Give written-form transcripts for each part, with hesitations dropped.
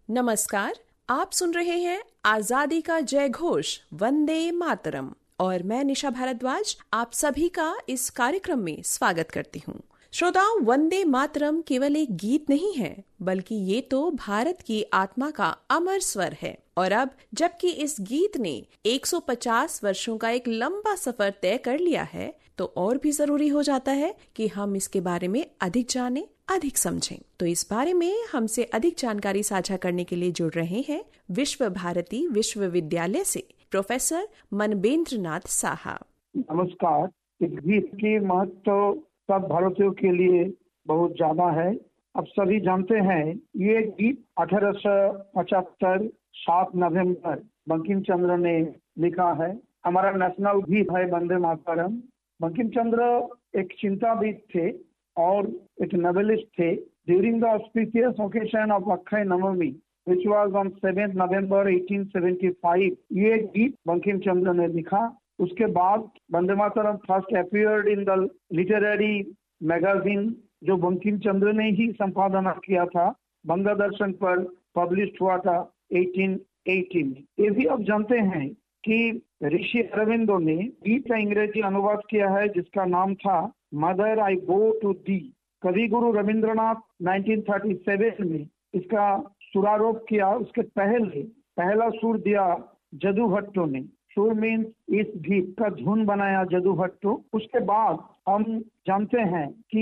नमस्कार, आप सुन रहे हैं आजादी का जय घोष वंदे मातरम और मैं निशा भारद्वाज आप सभी का इस कार्यक्रम में स्वागत करती हूँ। श्रोताओं, वंदे मातरम केवल एक गीत नहीं है, बल्कि ये तो भारत की आत्मा का अमर स्वर है। और अब जबकि इस गीत ने 150 वर्षों का एक लंबा सफर तय कर लिया है, तो और भी जरूरी हो जाता है कि हम इसके बारे में अधिक जानें, अधिक समझें। तो इस बारे में हमसे अधिक जानकारी साझा करने के लिए जुड़ रहे हैं विश्व भारती विश्वविद्यालय से प्रोफेसर मनबेंद्र नाथ साहा। नमस्कार। इस गीत की महत्व सब भारतीयों के लिए बहुत ज्यादा है। अब सभी जानते हैं ये गीत 1875 7 नवंबर बंकिम चंद्र ने लिखा है। हमारा नेशनल गीत है वंदे मातरम। बंकिम चंद्र एक चिंताविद थे और एक नॉवेलिस्ट थे। During the auspicious occasion of Akshay Navami which was on 7th November 1875 ये गीत बंकिम चंद्र ने लिखा। उसके बाद Vande Mataram first appeared in the literary magazine जो बंकिम चंद्र ने ही संपादन किया था, बंगदर्शन पर पब्लिश हुआ था 1880 में। ये भी आप जानते हैं कि ऋषि अरविंदो ने गीत का अंग्रेजी अनुवाद किया है जिसका नाम था mother I go to the. कवि गुरु रविंद्रनाथ 1937 में इसका सुरारोप किया। उसके पहला सुर दिया जदू भट्टो ने। सुर मीन्स इस गीत का धुन बनाया जदू भट्टो। उसके बाद हम जानते हैं कि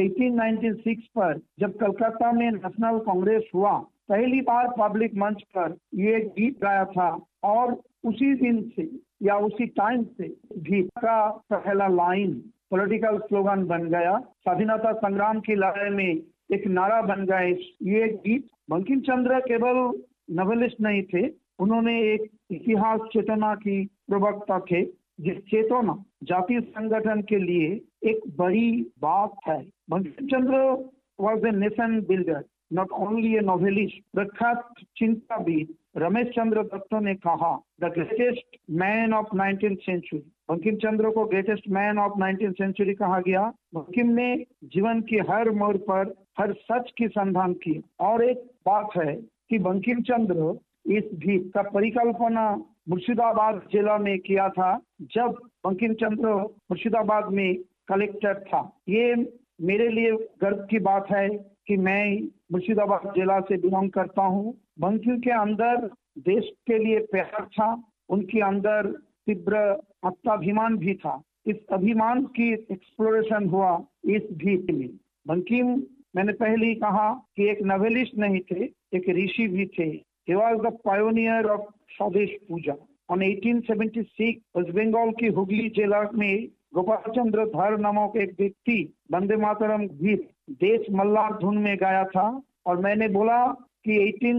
1896 पर जब कलकत्ता में नेशनल कांग्रेस हुआ, पहली बार पब्लिक मंच पर ये गीत गाया था और उसी दिन से या उसी टाइम से गीत का पहला लाइन पॉलिटिकल स्लोगन बन गया। स्वाधीनता संग्राम की लड़ाई में एक नारा बन गए ये गीत। बंकिम चंद्र केवल नॉवेलिस्ट नहीं थे, उन्होंने एक इतिहास चेतना की प्रवक्ता थे। जिस चेतना जातीय संगठन के लिए एक बड़ी बात है। Bankim Chandra was a nation builder, not only A novelist. प्रख्यात चिंताविद रमेश चंद्र दत्त ने कहा the greatest man of 19th century. Bankim Chandra को greatest man of 19th century कहा गया। बंकिम ने जीवन की हर मोड़ पर हर सच की संधान की। और एक बात है कि बंकिम चंद्र इस गीत का परिकल्पना मुर्शिदाबाद जिला में किया था जब बंकिम चंद्र मुर्शिदाबाद में कलेक्टर था। ये मेरे लिए गर्व की बात है कि मैं मुर्शिदाबाद जिला से बिलोंग करता हूँ। बंकिम के अंदर देश के लिए प्यार था, उनके अंदर तीव्र आत्माभिमान भी था। इस अभिमान की एक्सप्लोरेशन हुआ इस गीत में। बंकिम, मैंने पहले ही कहा कि एक नॉवेलिस्ट नहीं थे, एक ऋषि भी थे। He was the pioneer of स्वदेश पूजा। On 1876 वेस्ट बंगाल की हुगली जिला में गोपाल चंद्र धर नामक एक व्यक्ति वंदे मातरम गीत देश मल्लार धुन में गाया था। और मैंने बोला कि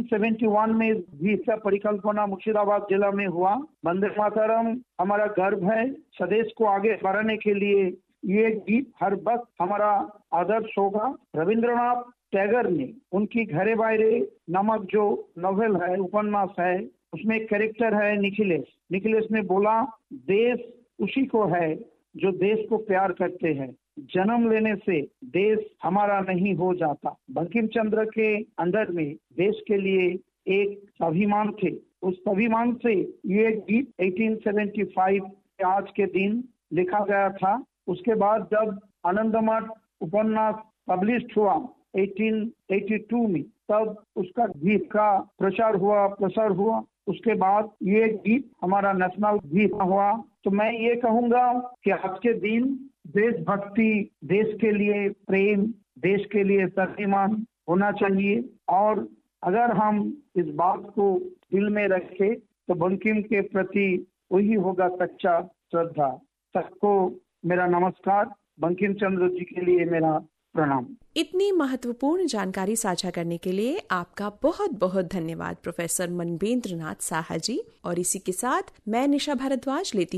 1871 में गीत का परिकल्पना मुर्शिदाबाद जिला में हुआ। वंदे मातरम हमारा गर्व है। स्वदेश को आगे बढ़ाने के लिए ये गीत हर वक्त हमारा आदर्श होगा। रविंद्रनाथ टैगोर ने उनकी घरे बायरे नामक जो नॉवेल है, उपन्यास है, उसमें एक कैरेक्टर है निखिलेश। निखिलेश ने बोला देश उसी को है जो देश को प्यार करते हैं। जन्म लेने से देश हमारा नहीं हो जाता। बंकिम चंद्र के अंदर में देश के लिए एक स्वाभिमान थे। उस स्वाभिमान से ये गीत 1875 के आज के दिन लिखा गया था। उसके बाद जब आनंदमठ उपन्यास पब्लिश हुआ 1882 में, तब उसका गीत का प्रसार हुआ। उसके बाद ये गीत हमारा नेशनल गीत हुआ। तो मैं ये कहूँगा कि आज के दिन देशभक्ति, देश के लिए प्रेम, देश के लिए स्वाभिमान होना चाहिए। और अगर हम इस बात को दिल में रखें तो बंकिम के प्रति वही होगा सच्चा श्रद्धा। सबको मेरा नमस्कार। बंकिम चंद्र जी के लिए मेरा प्रणाम। इतनी महत्वपूर्ण जानकारी साझा करने के लिए आपका बहुत बहुत धन्यवाद प्रोफेसर मनबेंद्र नाथ साहा जी। और इसी के साथ मैं निशा भारद्वाज लेती